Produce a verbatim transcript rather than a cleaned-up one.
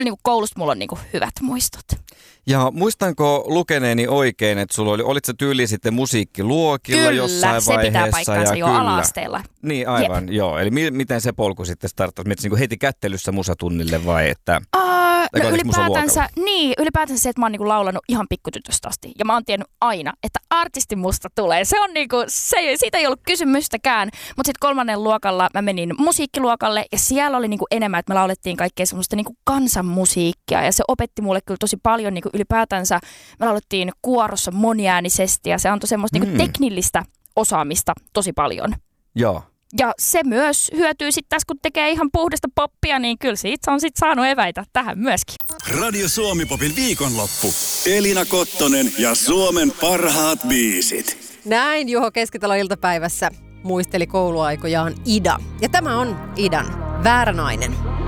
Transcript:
niin kuin koulusta mulla on niin kuin hyvät muistot. Ja muistanko lukeneeni oikein, että sulla oli, olit sä tyyli sitten musiikkiluokilla kyllä, jossain vaiheessa? Kyllä, se pitää paikkaansa ja jo kyllä. ala-asteella. Niin, aivan, Jep. joo. Eli mi- miten se polku sitten starttasi? Mietsi niin heti kättelyssä musatunnille vai että... Uh, no ylipäätänsä, niin, ylipäätänsä se, että mä oon niinku laulanut ihan pikkutytöstä asti. Ja mä oon tiennyt aina, että artisti musta tulee. Se on niinku, se, siitä ei ollut kysymystäkään. Mutta sitten kolmannen luokalla mä menin musiikkiluokalle ja siellä oli niinku enemmän, että me laulettiin kaikkea semmoista niinku kansanmusiikkia. Ja se opetti mulle kyllä tosi paljon niinku ylipäätänsä. Me laulettiin kuorossa moniäänisesti ja se antoi semmoista mm. niinku teknillistä osaamista tosi paljon. Joo. Ja se myös hyötyy sitten tässä, kun tekee ihan puhdasta poppia, niin kyllä siitä on sitten saanut eväitä tähän myöskin. Radio Suomi-popin viikonloppu. Elina Kottonen ja Suomen parhaat biisit. Näin Juho Keskitalo iltapäivässä muisteli kouluaikojaan Ida. Ja tämä on Idan Väärä nainen.